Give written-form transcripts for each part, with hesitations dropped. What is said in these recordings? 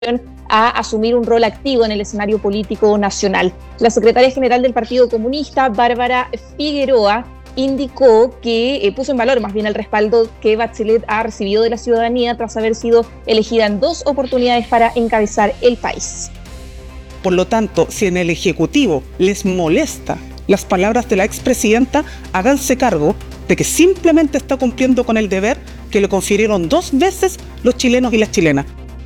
a asumir un rol activo en el escenario político nacional. La secretaria general del Partido Comunista, Bárbara Figueroa, indicó que puso en valor más bien el respaldo que Bachelet ha recibido de la ciudadanía tras haber sido elegida en 2 oportunidades para encabezar el país. Por lo tanto, si en el Ejecutivo les molesta las palabras de la expresidenta, háganse cargo de que simplemente está cumpliendo con el deber que le confirieron 2 veces los chilenos y las chilenas.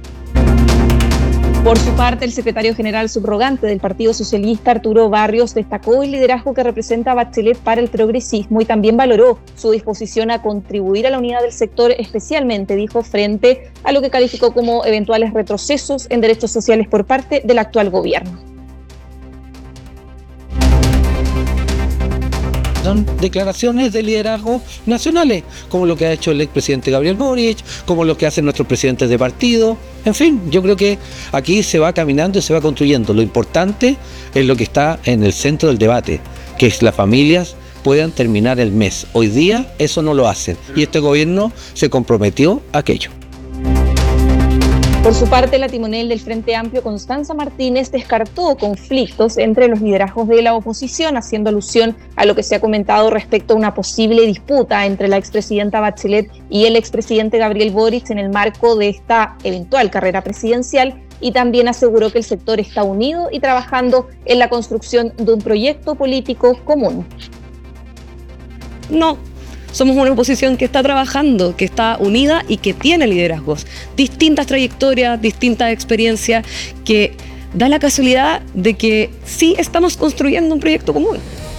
Por su parte, el secretario general subrogante del Partido Socialista, Arturo Barrios, destacó el liderazgo que representa Bachelet para el progresismo y también valoró su disposición a contribuir a la unidad del sector, especialmente, dijo, frente a lo que calificó como eventuales retrocesos en derechos sociales por parte del actual gobierno. Son declaraciones de liderazgo nacionales, como lo que ha hecho el expresidente Gabriel Boric, como lo que hacen nuestros presidentes de partido. En fin, yo creo que aquí se va caminando y se va construyendo. Lo importante es lo que está en el centro del debate, que es las familias puedan terminar el mes. Hoy día eso no lo hacen y este gobierno se comprometió a aquello. Por su parte, la timonel del Frente Amplio, Constanza Martínez, descartó conflictos entre los liderazgos de la oposición, haciendo alusión a lo que se ha comentado respecto a una posible disputa entre la expresidenta Bachelet y el expresidente Gabriel Boric en el marco de esta eventual carrera presidencial, y también aseguró que el sector está unido y trabajando en la construcción de un proyecto político común. No. Somos una oposición que está trabajando, que está unida y que tiene liderazgos, distintas trayectorias, distintas experiencias, que da la casualidad de que sí estamos construyendo un proyecto común.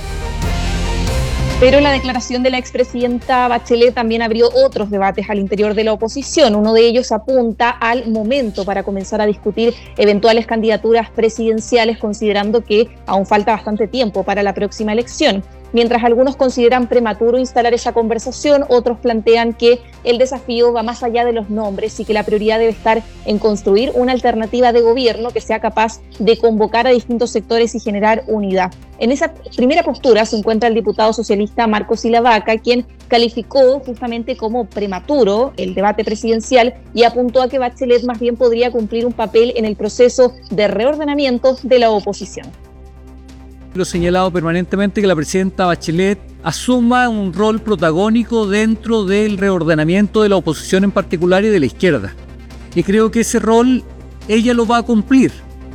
Pero la declaración de la expresidenta Bachelet también abrió otros debates al interior de la oposición. Uno de ellos apunta al momento para comenzar a discutir eventuales candidaturas presidenciales, considerando que aún falta bastante tiempo para la próxima elección. Mientras algunos consideran prematuro instalar esa conversación, otros plantean que el desafío va más allá de los nombres y que la prioridad debe estar en construir una alternativa de gobierno que sea capaz de convocar a distintos sectores y generar unidad. En esa primera postura se encuentra el diputado socialista Marco Silavaca, quien calificó justamente como prematuro el debate presidencial y apuntó a que Bachelet más bien podría cumplir un papel en el proceso de reordenamiento de la oposición. Lo he señalado permanentemente que la presidenta Bachelet asuma un rol protagónico dentro del reordenamiento de la oposición en particular y de la izquierda. Y creo que ese rol ella lo va a cumplir.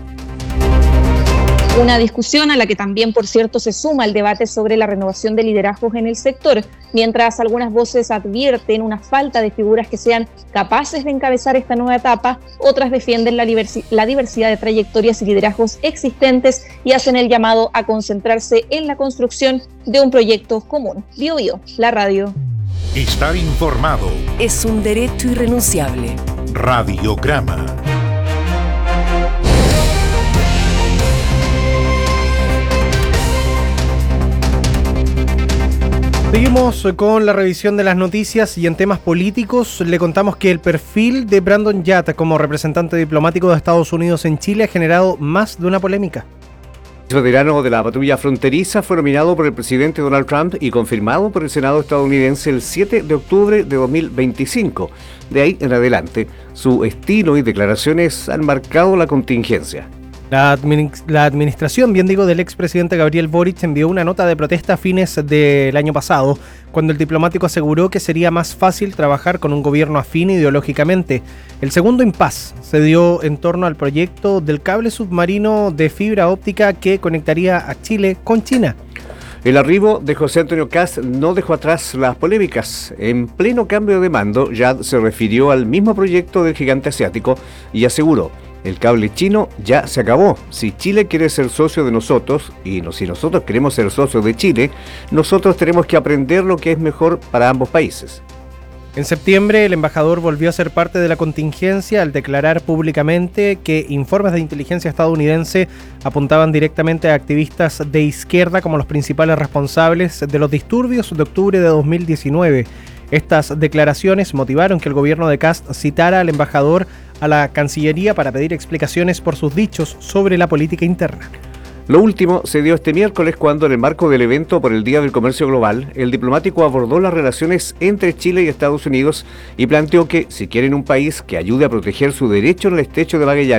Una discusión a la que también, por cierto, se suma el debate sobre la renovación de liderazgos en el sector, mientras algunas voces advierten una falta de figuras que sean capaces de encabezar esta nueva etapa, otras defienden la diversidad de trayectorias y liderazgos existentes y hacen el llamado a concentrarse en la construcción de un proyecto común. BioBio, la radio. Estar informado es un derecho irrenunciable. Radiograma. Seguimos con la revisión de las noticias y en temas políticos le contamos que el perfil de Brandon Yatta como representante diplomático de Estados Unidos en Chile ha generado más de una polémica. El veterano de la patrulla fronteriza fue nominado por el presidente Donald Trump y confirmado por el Senado estadounidense el 7 de octubre de 2025. De ahí en adelante, su estilo y declaraciones han marcado la contingencia. La administración, bien digo, del expresidente Gabriel Boric envió una nota de protesta a fines del año pasado, cuando el diplomático aseguró que sería más fácil trabajar con un gobierno afín ideológicamente. El segundo impas se dio en torno al proyecto del cable submarino de fibra óptica que conectaría a Chile con China. El arribo de José Antonio Kast no dejó atrás las polémicas. En pleno cambio de mando, ya se refirió al mismo proyecto del gigante asiático y aseguró: el cable chino ya se acabó. Si Chile quiere ser socio de nosotros, y si nosotros queremos ser socios de Chile, nosotros tenemos que aprender lo que es mejor para ambos países. En septiembre, el embajador volvió a ser parte de la contingencia al declarar públicamente que informes de inteligencia estadounidense apuntaban directamente a activistas de izquierda como los principales responsables de los disturbios de octubre de 2019. Estas declaraciones motivaron que el gobierno de Kast citara al embajador a la Cancillería para pedir explicaciones por sus dichos sobre la política interna. Lo último se dio este miércoles cuando, en el marco del evento por el Día del Comercio Global, el diplomático abordó las relaciones entre Chile y Estados Unidos y planteó que, si quieren un país que ayude a proteger su derecho en el estrecho de Magallanes,